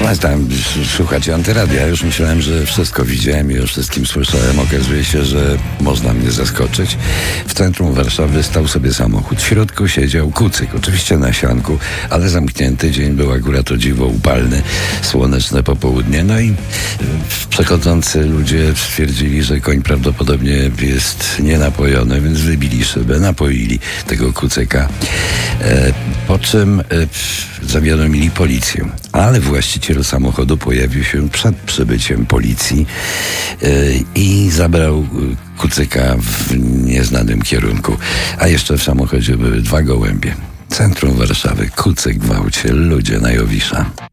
Tam słuchacie Antyradia. Ja już myślałem, że wszystko widziałem i o wszystkim słyszałem. Okazuje się, że można mnie zaskoczyć. W centrum Warszawy stał sobie samochód. W środku siedział kucyk. Oczywiście na sianku, ale zamknięty. Dzień był akurat o dziwo upalny. Słoneczne popołudnie. No i przechodzący ludzie stwierdzili, że koń prawdopodobnie jest nienapojony, więc wybili szybę, napoili tego kucyka. Po czym zawiadomili policję. Ale właściciel samochodu pojawił się przed przybyciem policji i zabrał kucyka w nieznanym kierunku. A jeszcze w samochodzie były 2 gołębie. Centrum Warszawy, kucyk w aucie, ludzie na Jowisza.